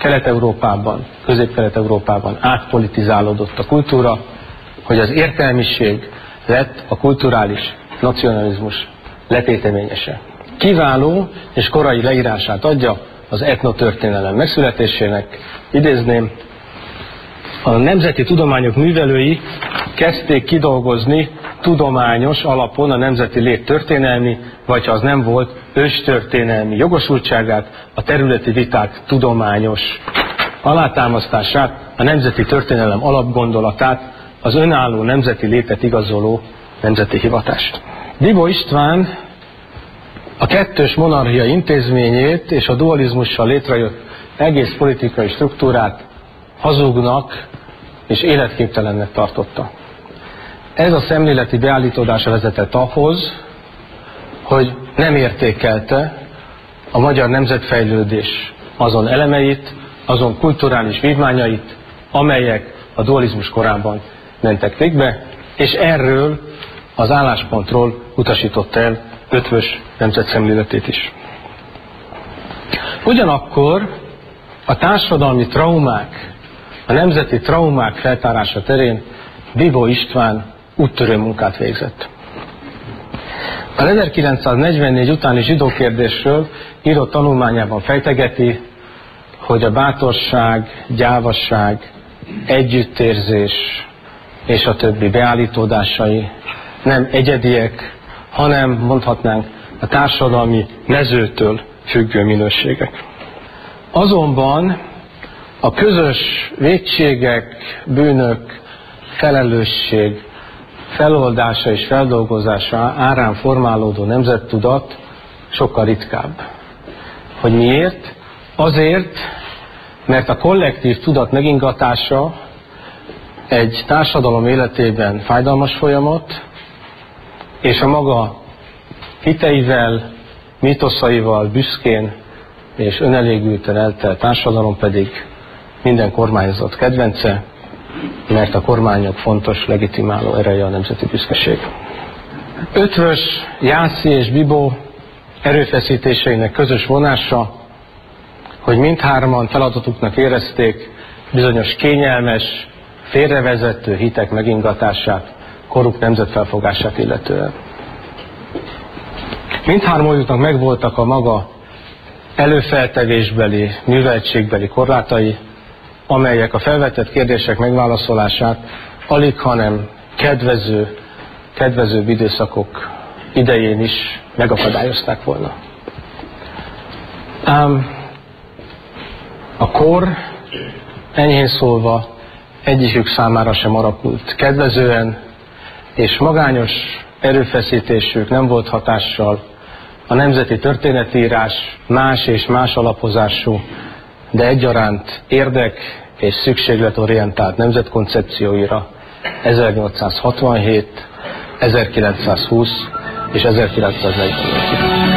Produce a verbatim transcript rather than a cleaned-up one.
Kelet-Európában, Közép-Kelet-Európában átpolitizálódott a kultúra, hogy az értelmiség lett a kulturális nacionalizmus letéteményese. Kiváló és korai leírását adja az etnotörténelem megszületésének, idézném: a nemzeti tudományok művelői kezdték kidolgozni tudományos alapon a nemzeti lét történelmi, vagy ha az nem volt, őstörténelmi jogosultságát, a területi viták tudományos alátámasztását, a nemzeti történelem alapgondolatát, az önálló nemzeti létet igazoló nemzeti hivatást. Bibó István a kettős monarchia intézményét és a dualizmussal létrejött egész politikai struktúrát hazugnak és életképtelennek tartotta. Ez a szemléleti beállítódása vezetett ahhoz, hogy nem értékelte a magyar nemzetfejlődés azon elemeit, azon kulturális vívmányait, amelyek a dualizmus korában mentek végbe, és erről az álláspontról utasította el Eötvös nemzetszemléletét is. Ugyanakkor a társadalmi traumák, a nemzeti traumák feltárása terén Bibó István úttörő munkát végzett. Az ezerkilencszáznegyvennégy utáni zsidó kérdésről írott tanulmányában fejtegeti, hogy a bátorság, gyávasság, együttérzés és a többi beállítódásai nem egyediek, hanem mondhatnánk a társadalmi mezőtől függő minőségek. Azonban a közös vétségek, bűnök, felelősség feloldása és feldolgozása árán formálódó nemzettudat sokkal ritkább. Hogy miért? Azért, mert a kollektív tudat megingatása egy társadalom életében fájdalmas folyamat, és a maga hiteivel, mítoszaival büszkén és önelégülten eltelt társadalom pedig minden kormányzat kedvence, mert a kormányok fontos legitimáló ereje a nemzeti büszkeség. Eötvös, Jászi és Bibó erőfeszítéseinek közös vonása, hogy mindhárman feladatuknak érezték bizonyos kényelmes, félrevezető hitek megingatását, koruk nemzetfelfogását illetően. Mindhármójuknak megvoltak a maga előfeltevésbeli, műveltségbeli korlátai, amelyek a felvetett kérdések megválaszolását alig, hanem kedvező, kedvezőbb időszakok idején is megakadályozták volna. Ám a kor, enyhén szólva, egyikük számára sem alakult kedvezően, és magányos erőfeszítésük nem volt hatással a nemzeti történetírás más és más alapozású, de egyaránt érdek és szükségletorientált nemzetkoncepcióira ezernyolcszázhatvanhét, ezerkilencszázhúsz és ezerkilencszáznegyvenöt.